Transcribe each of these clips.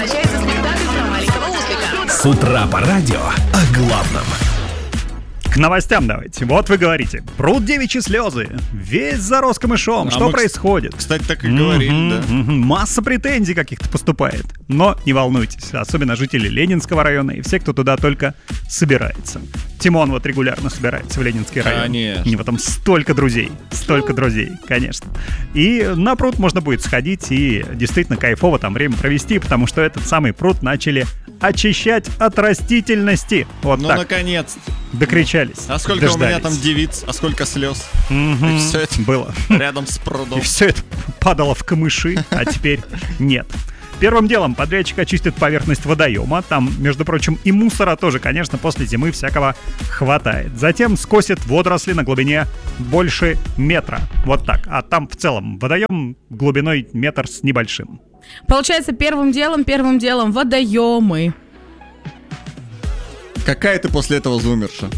Начается спектакль про маленького ослика. С утра по радио о главном. К новостям давайте. Вот вы говорите, пруд девичьи слезы, весь зарос камышом. Что происходит? Кстати, так и говорили, да. Масса претензий каких-то поступает. Но не волнуйтесь, особенно жители Ленинского района и все, кто туда только собирается. Тимон вот регулярно собирается в Ленинский район. Конечно. У него там столько друзей, конечно. И на пруд можно будет сходить и действительно кайфово там время провести, потому что этот самый пруд начали очищать от растительности. Вот ну, так. Наконец-то. Докричались. А сколько дождались. у меня там девиц, а сколько слез. И все это было рядом с прудом. И все это падало в камыши, а теперь нет. Первым делом подрядчик очистит поверхность водоема. Там, между прочим, и мусора тоже, конечно, после зимы всякого хватает. Затем скосит водоросли на глубине больше метра. Вот так. А там в целом водоем глубиной метр с небольшим. Получается, первым делом водоемы. Какая ты после этого зумерша?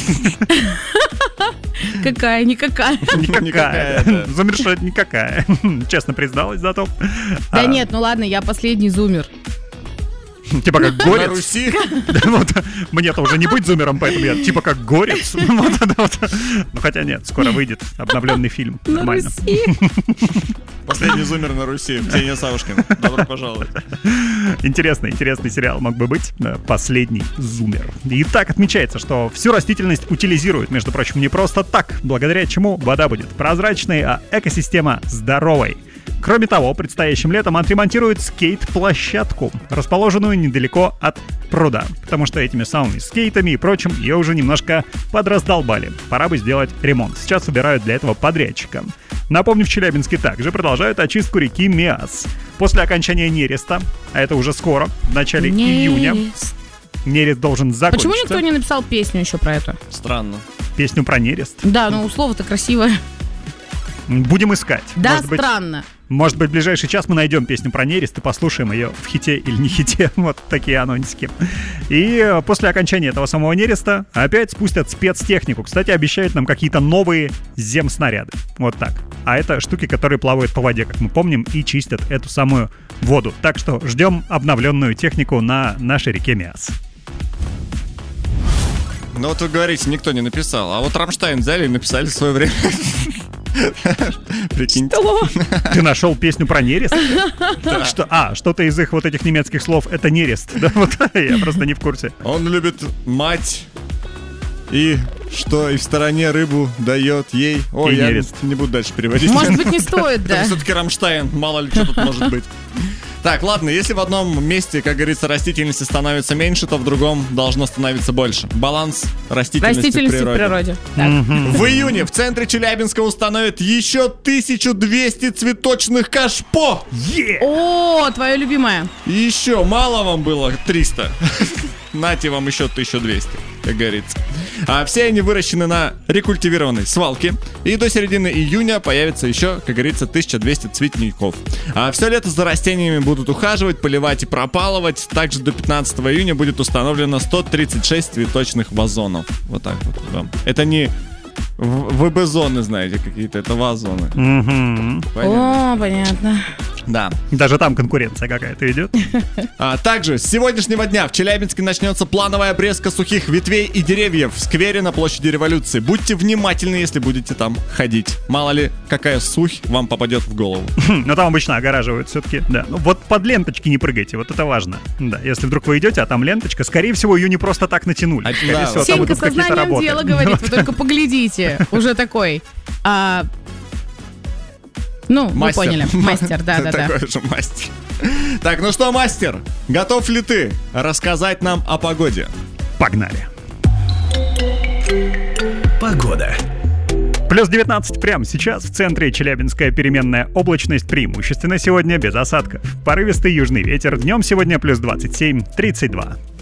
Какая? Никакая. Никакая. Зумерша никакая. Честно призналась зато. Да нет, ну ладно, я последний зумер. Типа как горец. На Руси? Мне-то уже не быть зумером, поэтому я типа как горец. Ну хотя нет, скоро выйдет обновленный фильм. Нормально. Последний зумер на Руси. Ксения Савушкина. Добро пожаловать. Интересный сериал мог бы быть. Последний зумер. И так отмечается, что всю растительность утилизируют, между прочим, не просто так, благодаря чему вода будет прозрачной, а экосистема здоровой. Кроме того, предстоящим летом отремонтируют скейт-площадку, расположенную недалеко от пруда, потому что этими самыми скейтами и прочим ее уже немножко подраздолбали. Пора бы сделать ремонт. Сейчас выбирают для этого подрядчика. Напомню, в Челябинске также продолжают очистку реки Миас. После окончания нереста, а это уже скоро, в начале июня, нерест должен закончиться. Почему никто не написал песню еще про это? Странно. Песню про нерест? Да, ну слово-то красивое. Будем искать. Да, странно. Может быть, в ближайший час мы найдем песню про нерест и послушаем ее в хите или не хите. Вот такие анонсики. И после окончания этого самого нереста опять спустят спецтехнику. Кстати, обещают нам какие-то новые земснаряды. Вот так. А это штуки, которые плавают по воде, как мы помним, и чистят эту самую воду. Так что ждем обновленную технику на нашей реке Миас. Ну вот вы говорите, никто не написал. А вот Рамштайн взяли и написали в свое время. Прикиньте. Что? Ты нашел песню про нерест? Что-то из их вот этих немецких слов — это нерест. Да, вот я просто не в курсе. Он любит мать и что и в стороне рыбу дает ей. Ой, я не буду дальше переводить. Может быть, не стоит, да? Это все-таки Рамштайн, мало ли что тут может быть. Так, ладно, если в одном месте, как говорится, растительности становится меньше, то в другом должно становиться больше. Баланс растительности в природе. В июне в центре Челябинска установят еще 1200 цветочных кашпо. О, твое любимое. Еще мало вам было 300. Нате вам еще 1200, как говорится. А все они выращены на рекультивированной свалке. И до середины июня появится еще, как говорится, 1200 цветников. А все лето за растениями будут ухаживать, поливать и пропалывать. Также до 15 июня будет установлено 136 цветочных вазонов. Вот так вот. Да. Это не ВБ-зоны, знаете, какие-то, это вазоны. О, понятно. Да. Даже там конкуренция какая-то идет. Также с сегодняшнего дня в Челябинске начнется плановая обрезка сухих ветвей и деревьев в сквере на площади Революции. Будьте внимательны, если будете там ходить. Мало ли, какая сухь вам попадет в голову. Но там обычно огораживают все-таки. Да. Ну, вот под ленточки не прыгайте, вот это важно. Да, если вдруг вы идете, а там ленточка, скорее всего, ее не просто так натянули. Скорее всего, там Сенька идут какие-то работы. дела говорит, вы только поглядите. Уже такой. Ну, мастер. Вы поняли. Мастер, да. Такой же мастер. Так, ну что, мастер, готов ли ты рассказать нам о погоде? Погнали. Погода. Плюс 19 прямо сейчас. В центре Челябинская переменная облачность, преимущественно сегодня без осадков. Порывистый южный ветер. Днем сегодня плюс 27-32.